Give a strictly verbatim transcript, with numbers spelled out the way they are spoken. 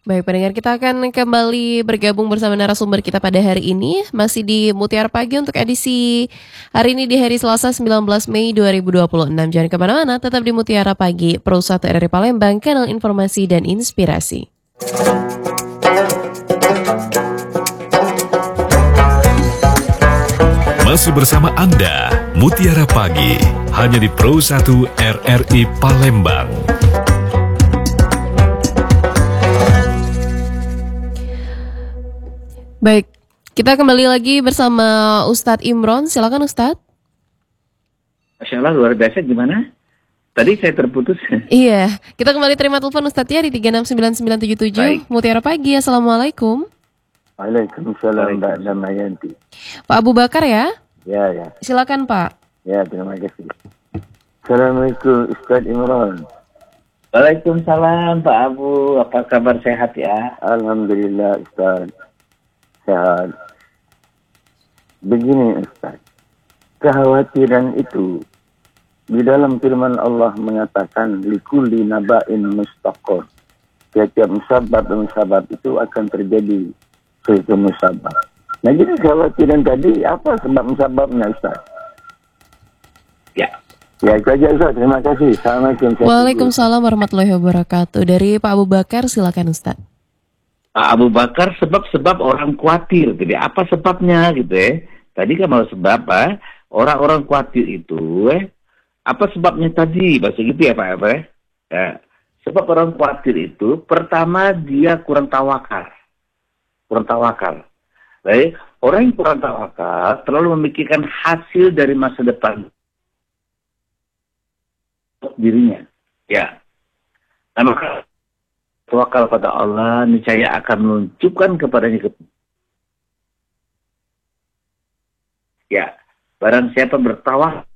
Baik, pendengar, kita akan kembali bergabung bersama narasumber kita pada hari ini. Masih di Mutiara Pagi untuk edisi hari ini di hari Selasa sembilan belas Mei dua ribu dua puluh enam. Jangan kemana-mana, tetap di Mutiara Pagi, Pro satu R R I Palembang, kanal informasi dan inspirasi. Masih bersama Anda, Mutiara Pagi, hanya di Pro satu R R I Palembang. Baik, kita kembali lagi bersama Ustadz Imron. Silakan Ustadz. Masya Allah, luar biasa. Gimana? Tadi saya terputus. Iya, kita kembali terima telepon Ustadz ya di tiga enam sembilan sembilan tujuh tujuh. Mutiara Pagi, Assalamualaikum. Waalaikumsalam Mbak Damayanti. Pak Abu Bakar ya? Ya, ya. Silakan Pak. Ya, terima kasih. Assalamualaikum Ustadz Imran. Waalaikumsalam Pak Abu. Apa kabar, sehat ya? Alhamdulillah Ustadz. Sehat. Begini Ustaz, kekhawatiran itu di dalam firman Allah mengatakan likulli naba'in mustaqor. Setiap musabab dan musabab itu akan terjadi suatu musabab. Nah, jadi kekhawatiran tadi apa sebab musababnya Ustaz? Ya. Ya, itu aja Ustaz. Terima kasih. Assalamualaikum. Waalaikumsalam warahmatullahi wabarakatuh. Dari Pak Abu Bakar, silakan Ustaz. Pak Abu Bakar, sebab-sebab orang khawatir. Jadi apa sebabnya gitu ya? Tadi kan mau sebab apa? Orang-orang khawatir itu, eh, apa sebabnya tadi? Bahasa gitu ya Pak Apa? Ya. Sebab orang khawatir itu, pertama dia kurang tawakal. Kurang tawakal. Baik, orang yang kurang tawakal terlalu memikirkan hasil dari masa depan dirinya. Ya. Nah, maka tawakal pada Allah, niscaya akan menunjukkan kepadanya ke... Ya, barang siapa bertawakal